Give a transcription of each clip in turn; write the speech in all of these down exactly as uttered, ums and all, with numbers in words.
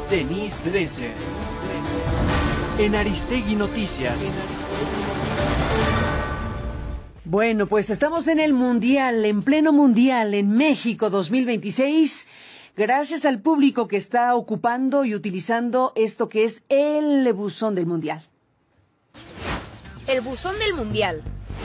Denise Dresser. En Aristegui Noticias. Bueno, pues estamos en el Mundial, en pleno Mundial, en México dos mil veintiséis, gracias al público que está ocupando y utilizando esto que es el buzón del Mundial. El buzón del Mundial.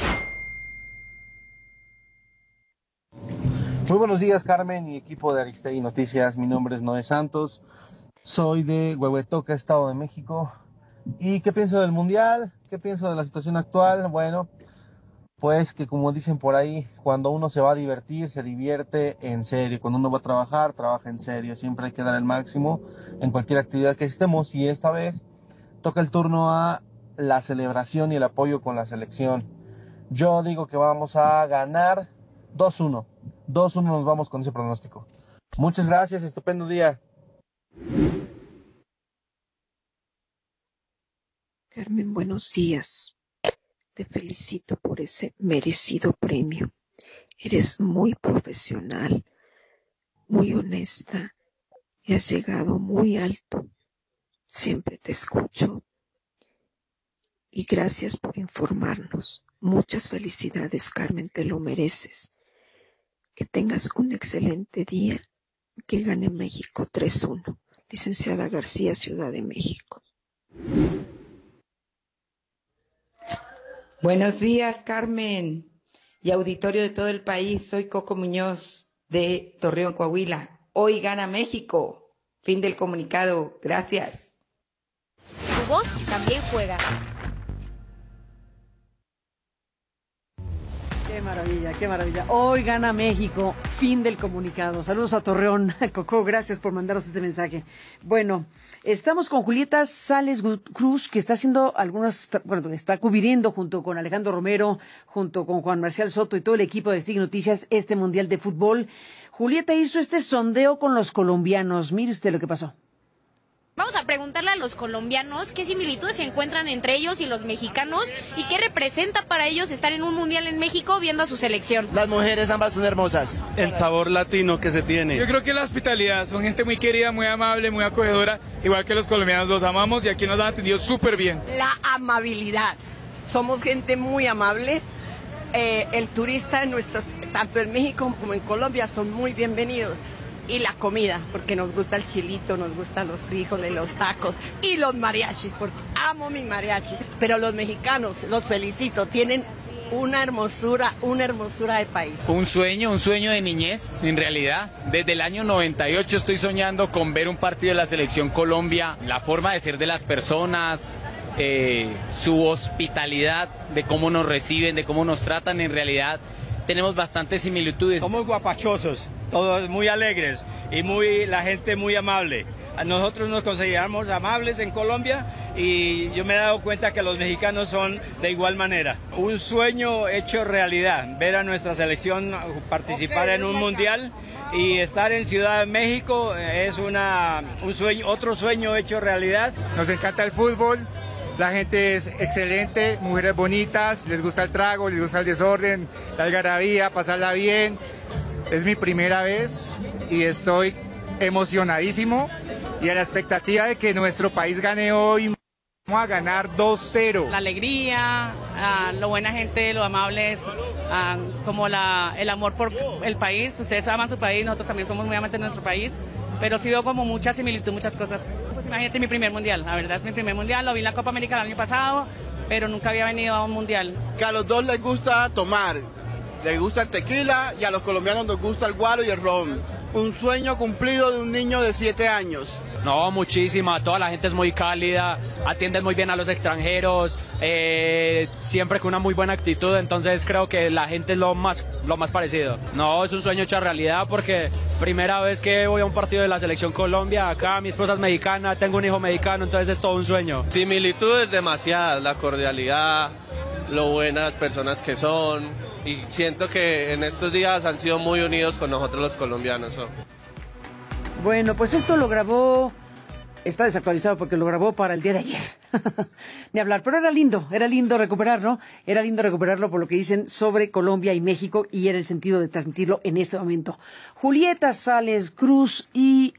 Muy buenos días, Carmen y equipo de Aristegui Noticias. Mi nombre es Noé Santos, soy de Huehuetoca, Estado de México. ¿Y qué pienso del Mundial? ¿Qué pienso de la situación actual? Bueno, pues que como dicen por ahí, cuando uno se va a divertir, se divierte en serio. Cuando uno va a trabajar, trabaja en serio. Siempre hay que dar el máximo en cualquier actividad que estemos. Y esta vez toca el turno a la celebración y el apoyo con la selección. Yo digo que vamos a ganar dos uno. dos uno nos vamos con ese pronóstico. Muchas gracias, estupendo día. Carmen, buenos días. Te felicito por ese merecido premio. Eres muy profesional, muy honesta y has llegado muy alto. Siempre te escucho y gracias por informarnos. Muchas felicidades, Carmen, te lo mereces. Que tengas un excelente día. Que gane México tres uno. Licenciada García, Ciudad de México. Buenos días, Carmen y auditorio de todo el país. Soy Coco Muñoz de Torreón, Coahuila. Hoy gana México. Fin del comunicado. Gracias. Tu voz también juega. Qué maravilla, qué maravilla. Hoy gana México. Fin del comunicado. Saludos a Torreón. Coco, gracias por mandarnos este mensaje. Bueno, estamos con Julieta Sales Cruz, que está haciendo algunas, bueno, está cubriendo junto con Alejandro Romero, junto con Juan Marcial Soto y todo el equipo de Aristegui Noticias este Mundial de Fútbol. Julieta hizo este sondeo con los colombianos. Mire usted lo que pasó. Vamos a preguntarle a los colombianos qué similitudes se encuentran entre ellos y los mexicanos y qué representa para ellos estar en un mundial en México viendo a su selección. Las mujeres ambas son hermosas. El sabor latino que se tiene. Yo creo que la hospitalidad, son gente muy querida, muy amable, muy acogedora, igual que los colombianos los amamos y aquí nos han atendido súper bien. La amabilidad, somos gente muy amable, eh, el turista en nuestros, tanto en México como en Colombia son muy bienvenidos. Y la comida, porque nos gusta el chilito, nos gustan los frijoles, los tacos y los mariachis, porque amo mis mariachis. Pero los mexicanos, los felicito, tienen una hermosura, una hermosura de país. Un sueño, un sueño de niñez, en realidad. Desde el año noventa y ocho estoy soñando con ver un partido de la Selección Colombia, la forma de ser de las personas, eh, su hospitalidad, de cómo nos reciben, de cómo nos tratan, en realidad. Tenemos bastantes similitudes. Somos guapachosos, todos muy alegres y muy la gente muy amable. Nosotros nos consideramos amables en Colombia y yo me he dado cuenta que los mexicanos son de igual manera. Un sueño hecho realidad, ver a nuestra selección participar okay, en un mundial y estar en Ciudad de México es una, un sueño, otro sueño hecho realidad. Nos encanta el fútbol. La gente es excelente, mujeres bonitas, les gusta el trago, les gusta el desorden, la algarabía, pasarla bien. Es mi primera vez y estoy emocionadísimo y a la expectativa de que nuestro país gane hoy. Vamos a ganar dos cero. La alegría, uh, lo buena gente, lo amables, uh, como la, el amor por el país. Ustedes aman su país, nosotros también somos muy amantes de nuestro país. Pero sí veo como mucha similitud, muchas cosas. Pues imagínate mi primer mundial, la verdad es mi primer mundial, lo vi en la Copa América el año pasado, pero nunca había venido a un mundial. Que a los dos les gusta tomar, les gusta el tequila y a los colombianos nos gusta el guaro y el ron. Un sueño cumplido de un niño de siete años. No, muchísima, toda la gente es muy cálida, atienden muy bien a los extranjeros, eh, siempre con una muy buena actitud, entonces creo que la gente es lo más, lo más parecido. No, es un sueño hecho realidad porque primera vez que voy a un partido de la Selección Colombia, acá mi esposa es mexicana, tengo un hijo mexicano, entonces es todo un sueño. Similitudes demasiadas, la cordialidad, lo buenas personas que son y siento que en estos días han sido muy unidos con nosotros los colombianos. ¿No? Bueno, pues esto lo grabó, está desactualizado porque lo grabó para el día de ayer. Ni hablar, pero era lindo, era lindo recuperarlo, era lindo recuperarlo por lo que dicen sobre Colombia y México y era el sentido de transmitirlo en este momento. Julieta Sales Cruz y